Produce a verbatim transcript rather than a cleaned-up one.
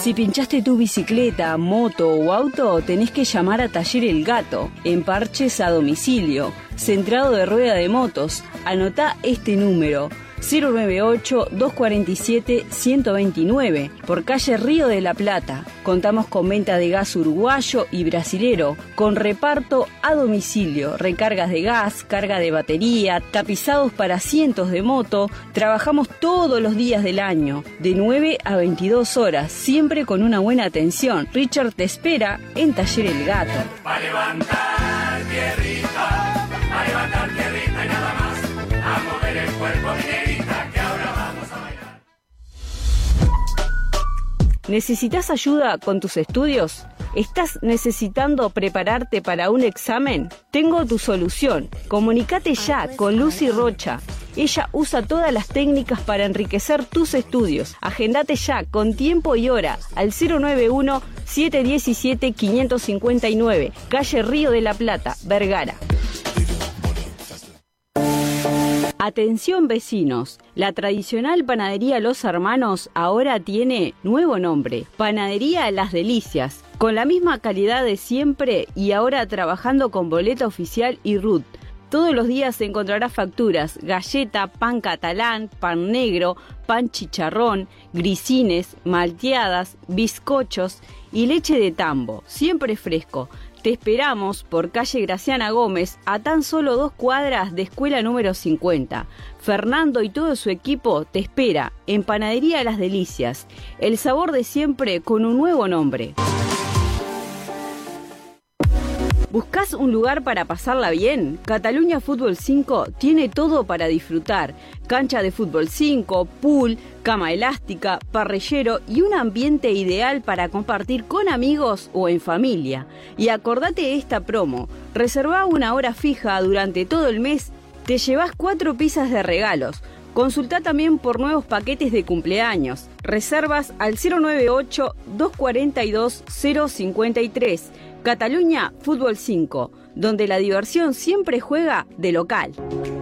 Si pinchaste tu bicicleta, moto o auto, tenés que llamar a Taller El Gato, en Parches a domicilio, centrado de rueda de motos. Anotá este número, cero nueve ocho, dos cuatro siete, uno dos nueve, por calle Río de la Plata. Contamos con venta de gas uruguayo y brasilero, con reparto a domicilio, recargas de gas, carga de batería, tapizados para asientos de moto. Trabajamos todos los días del año, de nueve a veintidós horas, siempre con una buena atención. Richard te espera en Taller El Gato. Para levantar tierrita, para levantar tierrita y nada más, a mover el cuerpo, minerita, que ahora vamos a bailar. ¿Necesitas ayuda con tus estudios? ¿Estás necesitando prepararte para un examen? Tengo tu solución. Comunicate ya con Lucy Rocha. Ella usa todas las técnicas para enriquecer tus estudios. Agendate ya con tiempo y hora al cero nueve uno, siete uno siete, cinco cinco nueve, calle Río de la Plata, Vergara. Atención vecinos, la tradicional panadería Los Hermanos ahora tiene nuevo nombre, Panadería Las Delicias, con la misma calidad de siempre y ahora trabajando con boleta oficial y R U T. Todos los días encontrarás facturas, galleta, pan catalán, pan negro, pan chicharrón, grisines, malteadas, bizcochos y leche de tambo, siempre fresco. Te esperamos por calle Graciana Gómez, a tan solo dos cuadras de escuela número cincuenta. Fernando y todo su equipo te espera en Panadería Las Delicias. El sabor de siempre con un nuevo nombre. ¿Buscás un lugar para pasarla bien? Cataluña Fútbol cinco tiene todo para disfrutar. Cancha de fútbol cinco, pool, cama elástica, parrillero y un ambiente ideal para compartir con amigos o en familia. Y acordate de esta promo. Reservá una hora fija durante todo el mes, te llevas cuatro pizzas de regalos. Consultá también por nuevos paquetes de cumpleaños. Reservas al cero nueve ocho, dos cuatro dos, cero cinco tres. Cataluña Fútbol cinco, donde la diversión siempre juega de local.